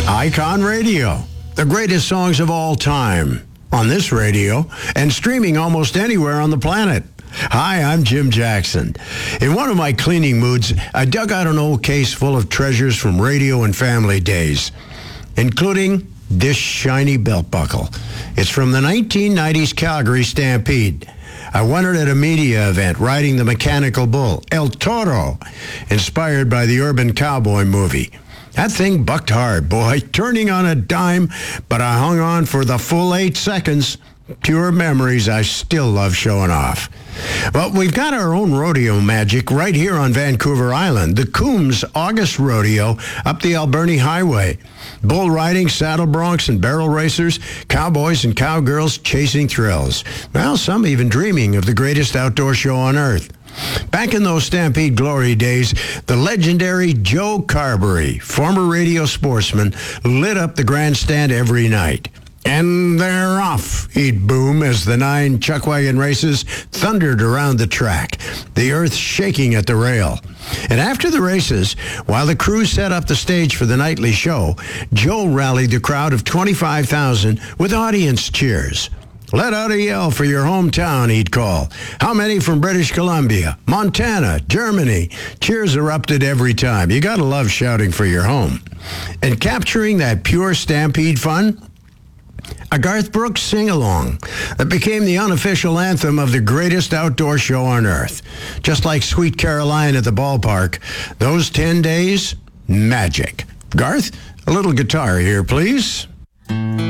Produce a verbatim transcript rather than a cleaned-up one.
Icon Radio, the greatest songs of all time, on this radio and streaming almost anywhere on the planet. Hi, I'm Jim Jackson. In one of my cleaning moods, I dug out an old case full of treasures from radio and family days, including this shiny belt buckle. It's from the nineteen nineties Calgary Stampede. I won it at a media event riding the mechanical bull, El Toro, inspired by the urban cowboy movie. That thing bucked hard, boy, turning on a dime, but I hung on for the full eight seconds. Pure memories I still love showing off. Well, we've got our own rodeo magic right here on Vancouver Island, the Coombs August Rodeo up the Alberni Highway. Bull riding, saddle broncs, and barrel racers, cowboys and cowgirls chasing thrills. Well, some even dreaming of the greatest outdoor show on earth. Back in those Stampede glory days, the legendary Joe Carberry, former radio sportsman, lit up the grandstand every night. And they're off, he'd boom as the nine chuckwagon races thundered around the track, the earth shaking at the rail. And after the races, while the crew set up the stage for the nightly show, Joe rallied the crowd of twenty-five thousand with audience cheers. Let out a yell for your hometown, he'd call. How many from British Columbia, Montana, Germany? Cheers erupted every time. You gotta love shouting for your home. And capturing that pure Stampede fun, a Garth Brooks sing-along that became the unofficial anthem of the greatest outdoor show on earth. Just like Sweet Caroline at the ballpark, those ten days, magic. Garth, a little guitar here, please.